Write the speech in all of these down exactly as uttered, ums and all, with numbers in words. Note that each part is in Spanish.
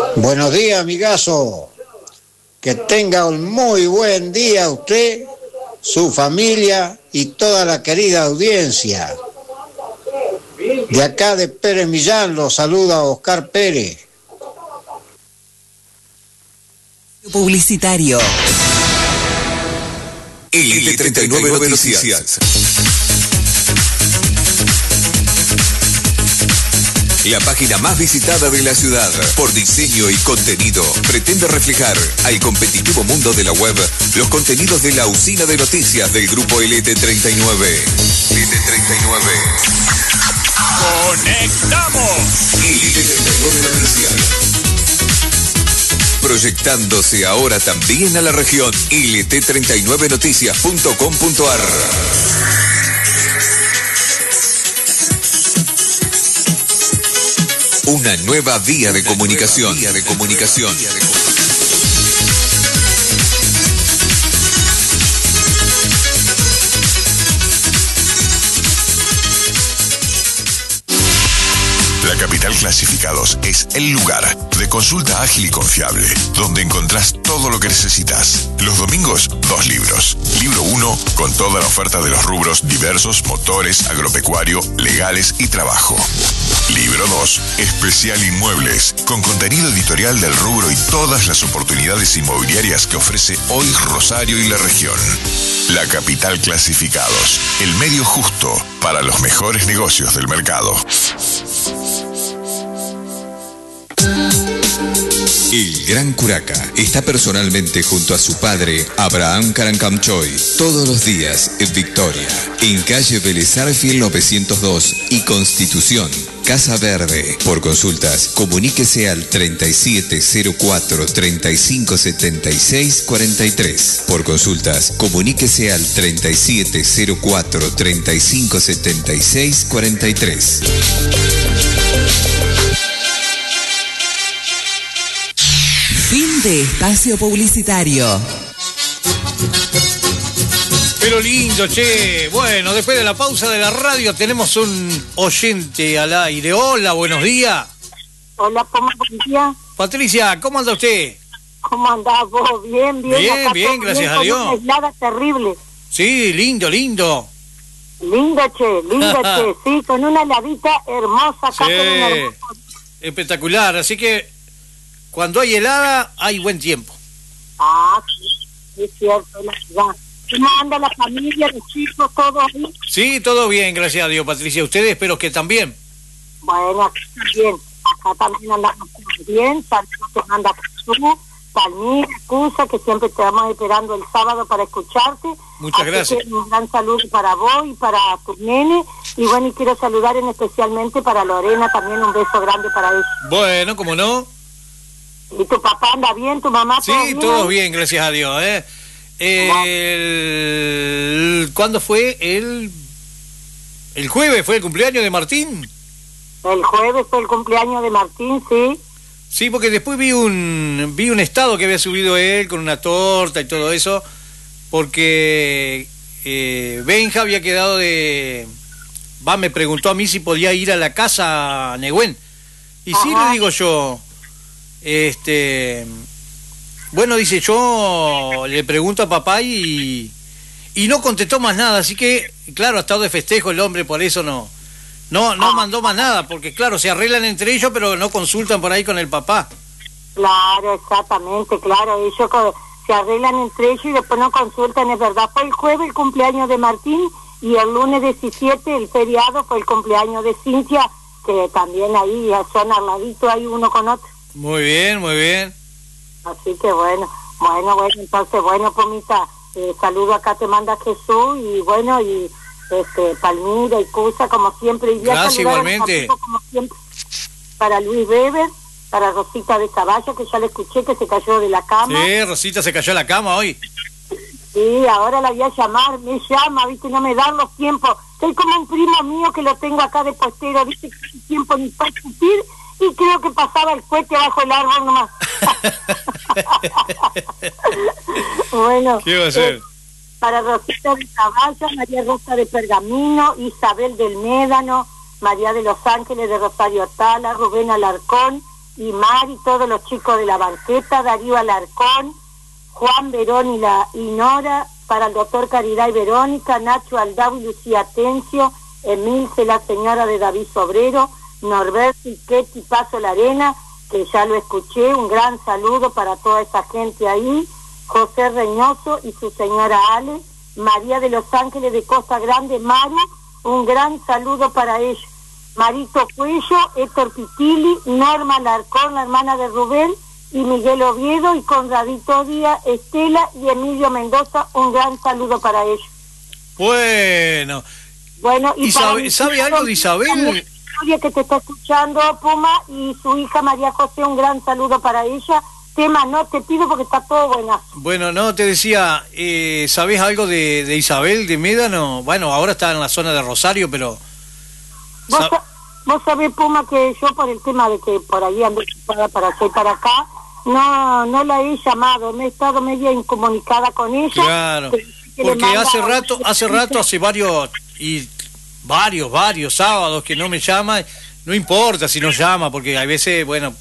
Buenos días, amigazo. Que tenga un muy buen día usted, su familia y toda la querida audiencia. De acá de Pérez Millán lo saluda Oscar Pérez. Publicitario. L T treinta y nueve Noticias. La página más visitada de la ciudad por diseño y contenido pretende reflejar al competitivo mundo de la web los contenidos de la usina de noticias del grupo L T treinta y nueve. L T treinta y nueve. ¡Conectamos! L T treinta y nueve Noticias. Proyectándose ahora también a la región. L T treinta y nueve noticias punto com punto a r. Una nueva vía de comunicación. Vía de comunicación. La Capital Clasificados es el lugar de consulta ágil y confiable, donde encontrás todo lo que necesitas. Los domingos, dos libros. Libro uno, con toda la oferta de los rubros diversos, motores, agropecuario, legales y trabajo. Libro dos, especial inmuebles, con contenido editorial del rubro y todas las oportunidades inmobiliarias que ofrece hoy Rosario y la región. La Capital Clasificados, el medio justo para los mejores negocios del mercado. El Gran Curaca está personalmente junto a su padre, Abraham Carancamchoy, todos los días en Victoria, en calle Vélez Arfiel novecientos dos y Constitución, Casa Verde. Por consultas, comuníquese al treinta y siete cero cuatro, treinta y cinco setenta y seis cuarenta y tres. Por consultas, comuníquese al treinta y siete cero cuatro, treinta y cinco setenta y seis cuarenta y tres. Fin de espacio publicitario. Pero lindo, che. Bueno, después de la pausa de la radio tenemos un oyente al aire. Hola, buenos días. Hola, ¿cómo buen día? Patricia, ¿cómo anda usted? ¿Cómo andás vos? Bien, bien. Bien, acá bien, gracias a Dios. Una helada terrible. Sí, lindo, lindo. Lindo, che, lindo, che. Sí, con una heladita hermosa acá. Sí, con una hermosa... espectacular. Así que cuando hay helada, hay buen tiempo. Ah, sí, es cierto, la verdad. ¿Cómo anda la familia, los chicos, todo ahí? Sí, todo bien, gracias a Dios, Patricia. Ustedes espero que también. Bueno, acá bien. Acá también andamos bien. Saludos te manda Jesús, Palmira, Cusa, que siempre te vamos esperando el sábado para escucharte. Muchas Así gracias. Que un gran saludo para vos y para tus nenes. Y bueno, y quiero saludar en especialmente para Lorena, también un beso grande para ella. Bueno, ¿cómo no? ¿Y tu papá anda bien? ¿Tu mamá? Sí, bien? todo bien, gracias a Dios. ¿eh? El... ¿Cuándo fue? El... el jueves fue el cumpleaños de Martín. El jueves fue el cumpleaños de Martín, sí. Sí, porque después vi un vi un estado que había subido él con una torta y todo eso, porque eh, Benja había quedado de... Va, me preguntó a mí si podía ir a la casa Negüén. Y Ajá. sí, le digo yo... Este, bueno, dice, yo le pregunto a papá y, y no contestó más nada, así que, claro, ha estado de festejo el hombre, por eso no, no, no mandó más nada, porque claro, se arreglan entre ellos, pero no consultan por ahí con el papá. Claro, exactamente, claro, ellos co- se arreglan entre ellos y después no consultan, es verdad. Fue el jueves el cumpleaños de Martín y el lunes diecisiete, el feriado, fue el cumpleaños de Cintia, que también ahí son al ladito, ahí uno con otro. Muy bien, muy bien. Así que bueno, bueno, bueno, entonces, bueno, Pomita, eh, saludo acá, te manda Jesús, y bueno, y este Palmira y Cusa, como siempre. Y gracias, igualmente. Amigos, como siempre, para Luis Weber, para Rosita de Caballo, que ya le escuché que se cayó de la cama. Sí, Rosita se cayó a la cama hoy. Sí, ahora la voy a llamar, me llama, viste, no me dan los tiempos. Soy como un primo mío que lo tengo acá de postero, viste, que el tiempo ni para discutir. Y creo que pasaba el cohete bajo el árbol nomás. Bueno. ¿Qué va a ser? Eh, para Rosita de Caballo, María Rosa de Pergamino, Isabel del Médano, María de los Ángeles de Rosario Tala, Rubén Alarcón y Mari, todos los chicos de la banqueta, Darío Alarcón, Juan Verón y, la, y Nora, para el doctor Caridad y Verónica, Nacho Aldao y Lucía Atencio, Emilce, la señora de David Sobrero, Norberto y Ketty Paso La Arena, que ya lo escuché, un gran saludo para toda esa gente ahí, José Reynoso y su señora Ale, María de Los Ángeles de Costa Grande, Maru, un gran saludo para ellos, Marito Cuello, Héctor Pitili, Norma Alarcón, la hermana de Rubén, y Miguel Oviedo, y Conradito Díaz, Estela y Emilio Mendoza, un gran saludo para ellos. Bueno, bueno y Isabel, ¿sabe algo de Isabel? Que te está escuchando, Puma, y su hija María José, un gran saludo para ella. Tema no te pido porque está todo buenazo. Bueno, no, te decía, eh, ¿sabés algo de, de Isabel de Médano? Bueno, ahora está en la zona de Rosario, pero... Vos, vos sabés, Puma, que yo por el tema de que por ahí ando para, para allá y para acá, no no la he llamado, me he estado media incomunicada con ella. Claro, porque hace rato, hace rato, hace varios, y varios, varios sábados que no me llama, no importa si no llama, porque a veces, bueno,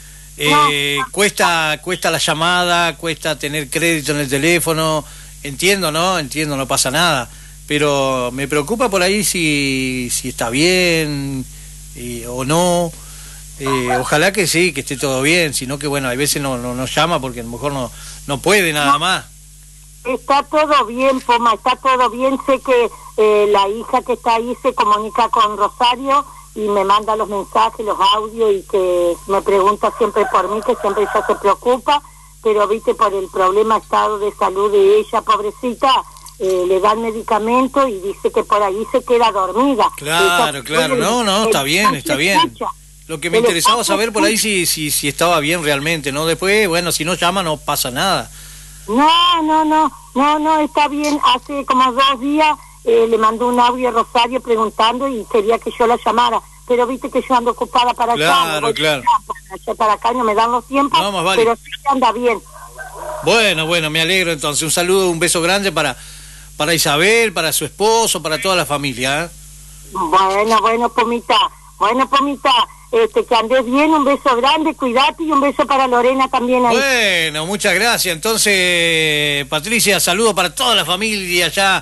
eh, no. cuesta, cuesta la llamada, cuesta tener crédito en el teléfono, entiendo, ¿no? Entiendo, no pasa nada, pero me preocupa por ahí si, si está bien eh, o no. Eh, ojalá que sí, que esté todo bien, sino que bueno, a veces no, no, no llama porque a lo mejor no, no puede nada no, más. Está todo bien, Poma, está todo bien. Sé que eh, la hija que está ahí se comunica con Rosario y me manda los mensajes, los audios, y que me pregunta siempre por mí, que siempre ella se preocupa, pero viste, por el problema estado de salud de ella, pobrecita, eh, le dan medicamento y dice que por ahí se queda dormida. Claro, ella, claro, no, no, está bien, está bien. Escucha. Lo que me interesaba saber por ahí si, si si estaba bien realmente, ¿no? Después, bueno, si no llama no pasa nada. No, no, no, no, no, está bien. Hace como dos días eh, le mandó un audio a Rosario preguntando y quería que yo la llamara. Pero viste que yo ando ocupada para claro, acá. Claro, claro. Para acá no me dan los tiempos, no, vale. Pero sí anda bien. Bueno, bueno, me alegro entonces. Un saludo, un beso grande para, para Isabel, para su esposo, para toda la familia, ¿eh? Bueno, bueno, Pomita, bueno, Pomita. Este, que andes bien, un beso grande, cuídate, y un beso para Lorena también ahí. Bueno, muchas gracias. Entonces, Patricia, saludo para toda la familia allá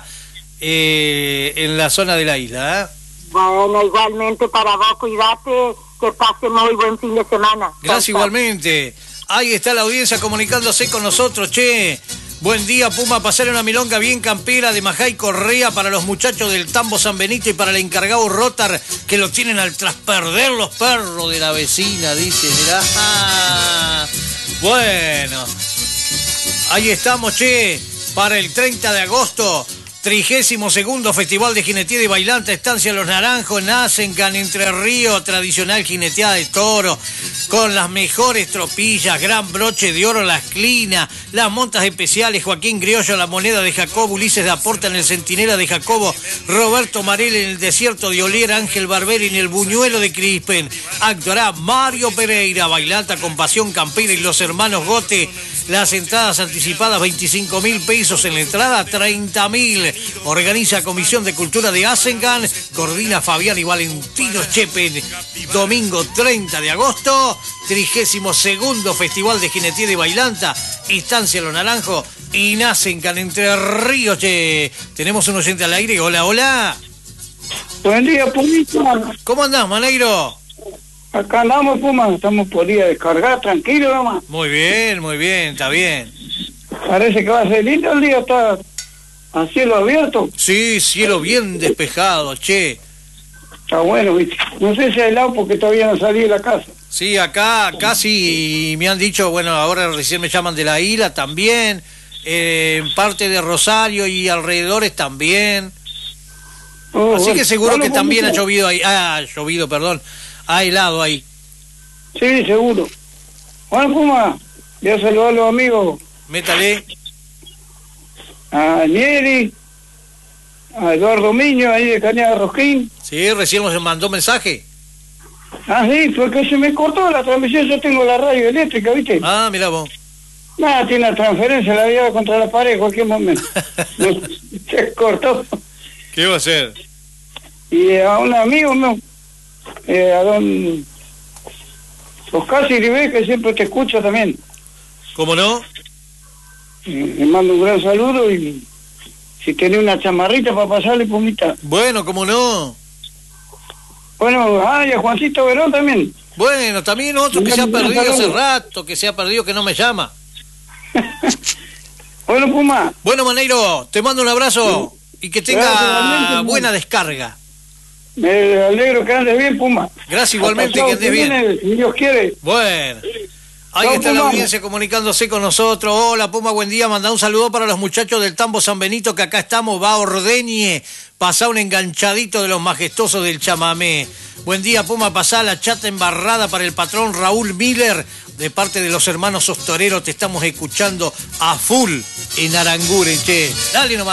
eh, en la zona de la isla, ¿eh? Bueno, igualmente para vos, cuídate, que pase muy buen fin de semana. Gracias, igualmente. Ahí está la audiencia comunicándose con nosotros, che. Buen día, Puma, pasar una milonga bien campera de Majay Correa para los muchachos del Tambo San Benito y para el encargado Rotar, que lo tienen al trasperder los perros de la vecina, dice, mirá. Ah, bueno, ahí estamos, che, para el treinta de agosto, trigésimo segundo Festival de Jineteada y Bailanta, Estancia Los Naranjos, Nacencan, Entre Ríos, tradicional jineteada de toro, con las mejores tropillas, gran broche de oro, las clinas, las montas especiales, Joaquín Criollo, la moneda de Jacobo, Ulises de Aporta en el Centinela de Jacobo, Roberto Marel en el Desierto de Olier, Ángel Barberi en el Buñuelo de Crispen, actuará Mario Pereira, Bailanta con Pasión Campera y los hermanos Gote, las entradas anticipadas veinticinco mil pesos, en la entrada treinta mil, organiza Comisión de Cultura de Asengan, coordina Fabián y Valentino Chepen, domingo treinta de agosto, trigésimo segundo Festival de Jineteada y Bailanta, Estancia Los Naranjos y Nacencan, Entre Ríos, che. Tenemos un oyente al aire, hola, hola. Buen día, Pumita. ¿Cómo andás, Maneiro? Acá andamos, Puma, estamos por día a descargar, tranquilo nomás. Muy bien, muy bien, está bien. Parece que va a ser lindo el día, está a cielo abierto. Sí, cielo bien despejado, che. Está bueno, ¿viste? No sé si hay helado porque todavía no salí de la casa. Sí, acá casi me han dicho, bueno, ahora recién me llaman de la isla también, eh, en parte de Rosario y alrededores también. Oh, Así bueno, que seguro que también ha llovido ahí, ah, llovido, perdón, ha helado ahí. Sí, seguro. Bueno, Puma, voy a saludar a los amigos. Métale. A Nieri, a Eduardo Miño, ahí de Cañada Rosquín. Sí, recién nos mandó mensaje. Ah, sí, porque se me cortó la transmisión, yo tengo la radio eléctrica, ¿viste? Ah, mira vos. Nada, tiene la transferencia, la lleva contra la pared en cualquier momento. Se cortó. ¿Qué va a hacer? Y a un amigo mío, eh, a don Oscar Siribé, que siempre te escucha también. ¿Cómo no? Eh, le mando un gran saludo y si tenés una chamarrita para pasarle, Pumita. Bueno, ¿cómo no? Bueno, ah, y a Juancito Verón también. Bueno, también otro que se ha perdido hace rato, que se ha perdido, que no me llama. Bueno, Puma. Bueno, Maneiro, te mando un abrazo y que tenga Gracias, buena descarga. Me alegro que andes bien, Puma. Gracias igualmente, Hasta que andes bien. viene, si Dios quiere. Bueno, ahí Chau, está la Puma. audiencia comunicándose con nosotros. Hola, Puma, buen día. Manda un saludo para los muchachos del Tambo San Benito, que acá estamos. Va a Ordeñe, pasá un enganchadito de los majestuosos del chamamé. Buen día, Puma, pasá la chata embarrada para el patrón Raúl Miller. De parte de los hermanos Sostoreros te estamos escuchando a full en Aranguren, che. Dale nomás.